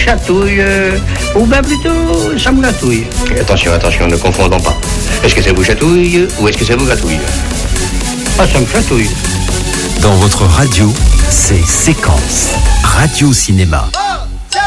chatouille, ou bien plutôt ça me gratouille. Attention, ne confondons pas. Est-ce que ça vous chatouille ou est-ce que ça vous gratouille? Ah, ça me chatouille. Dans votre radio, c'est Séquence Radio Cinéma.